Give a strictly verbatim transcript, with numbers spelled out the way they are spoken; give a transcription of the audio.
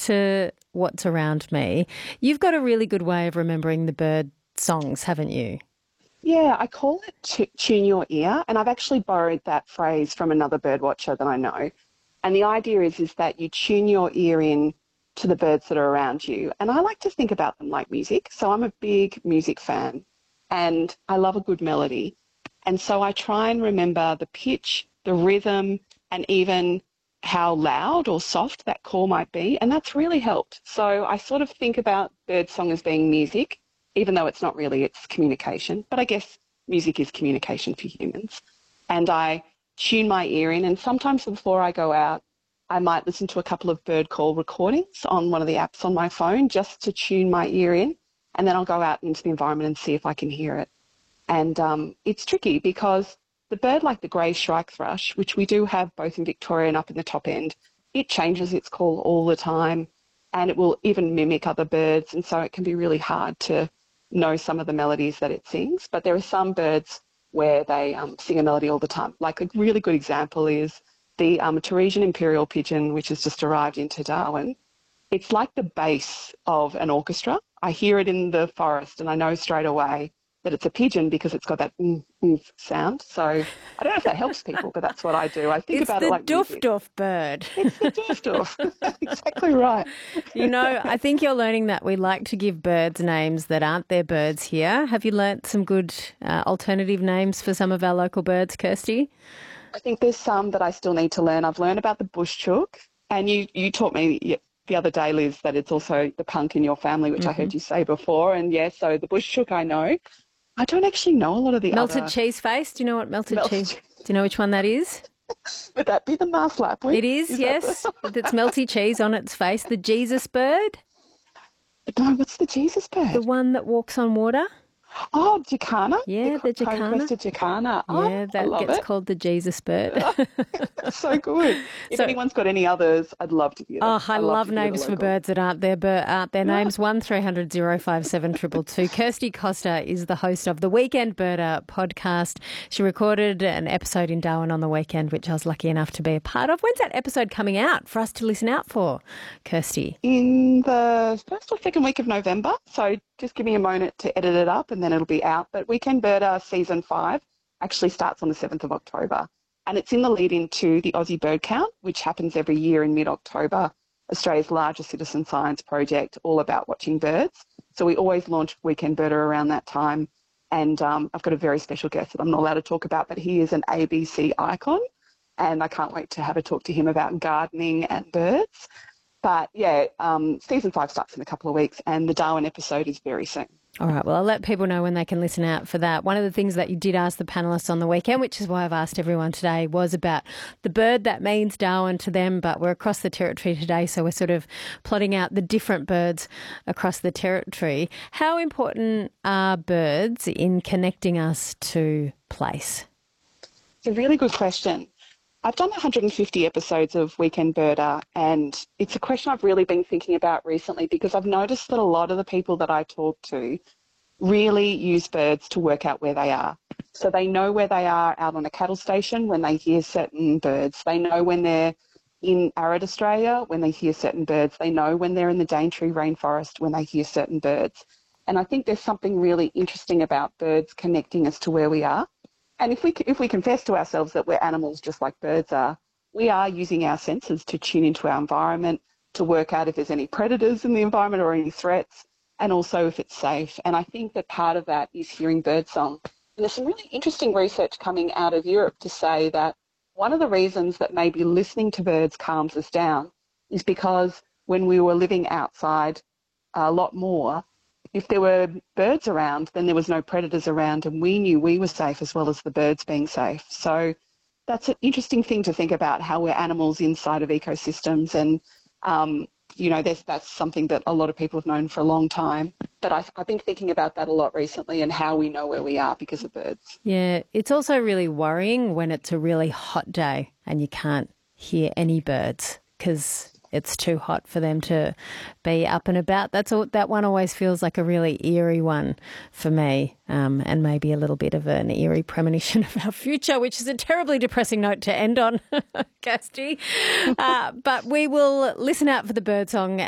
to what's around me. You've got a really good way of remembering the bird songs, haven't you? Yeah, I call it t- tune your ear, and I've actually borrowed that phrase from another bird watcher that I know. And the idea is, is that you tune your ear in to the birds that are around you. And I like to think about them like music. So I'm a big music fan and I love a good melody. And so I try and remember the pitch, the rhythm, and even how loud or soft that call might be. And that's really helped. So I sort of think about birdsong as being music, even though it's not really, it's communication. But I guess music is communication for humans. And I tune my ear in, and sometimes before I go out, I might listen to a couple of bird call recordings on one of the apps on my phone just to tune my ear in, and then I'll go out into the environment and see if I can hear it. And um, it's tricky because the bird like the grey shrike thrush, which we do have both in Victoria and up in the top end, it changes its call all the time, and it will even mimic other birds, and so it can be really hard to know some of the melodies that it sings. But there are some birds where they um, sing a melody all the time. Like a really good example is the um, Teresian imperial pigeon, which has just arrived into Darwin. It's like the bass of an orchestra. I hear it in the forest and I know straight away that it's a pigeon because it's got that mm, mm sound. So I don't know if that helps people, but that's what I do. I think it's about the it like doof music. doof bird. It's the doof doof. Exactly right. You know, I think you're learning that we like to give birds names that aren't their birds here. Have you learnt some good uh, alternative names for some of our local birds, Kirsty? I think there's some that I still need to learn. I've learned about the bush chook, and you, you taught me the other day, Liz, that it's also the punk in your family, which mm-hmm. I heard you say before. And yeah, so the bush chook I know. I don't actually know a lot of the melted other... cheese face. Do you know what melted, melted cheese... Do you know which one that is? Would that be the marflap? It is, is yes. The... It's melty cheese on its face. The Jesus bird. No, what's the Jesus bird? The one that walks on water. Oh, jacana? Yeah, the, the jacana. Crested jacana. Yeah, oh, that gets it. called the Jesus bird. That's so good. If so, anyone's got any others, I'd love to hear them. Oh, I, I love, love names for birds that aren't their, bir- aren't their yeah. names. one three hundred oh five seven two two two. Kirsty Costa is the host of the Weekend Birder podcast. She recorded an episode in Darwin on the weekend, which I was lucky enough to be a part of. When's that episode coming out for us to listen out for, Kirsty? In the first or second week of November. So just give me a moment to edit it up and then it'll be out. But Weekend Birder season five actually starts on the seventh of October. And it's in the lead into the Aussie Bird Count, which happens every year in mid-October, Australia's largest citizen science project, all about watching birds. So we always launch Weekend Birder around that time. And um, I've got a very special guest that I'm not allowed to talk about, but he is an A B C icon. And I can't wait to have a talk to him about gardening and birds. But yeah, um, season five starts in a couple of weeks and the Darwin episode is very soon. All right, well, I'll let people know when they can listen out for that. One of the things that you did ask the panellists on the weekend, which is why I've asked everyone today, was about the bird that means Darwin to them, but we're across the territory today, so we're sort of plotting out the different birds across the territory. How important are birds in connecting us to place? It's a really good question. I've done one hundred fifty episodes of Weekend Birder, and it's a question I've really been thinking about recently because I've noticed that a lot of the people that I talk to really use birds to work out where they are. So they know where they are out on a cattle station when they hear certain birds. They know when they're in arid Australia when they hear certain birds. They know when they're in the Daintree rainforest when they hear certain birds. And I think there's something really interesting about birds connecting us to where we are. And if we if we confess to ourselves that we're animals just like birds are, we are using our senses to tune into our environment, to work out if there's any predators in the environment or any threats, and also if it's safe. And I think that part of that is hearing birdsong. And there's some really interesting research coming out of Europe to say that one of the reasons that maybe listening to birds calms us down is because when we were living outside a lot more, if there were birds around, then there was no predators around and we knew we were safe as well as the birds being safe. So that's an interesting thing to think about, how we're animals inside of ecosystems. And, um, you know, that's, that's something that a lot of people have known for a long time. But I, I've been thinking about that a lot recently and how we know where we are because of birds. Yeah, it's also really worrying when it's a really hot day and you can't hear any birds because it's too hot for them to be up and about. That's all, that one always feels like a really eerie one for me, um, and maybe a little bit of an eerie premonition of our future, which is a terribly depressing note to end on, Kirsty. Uh, but we will listen out for the birdsong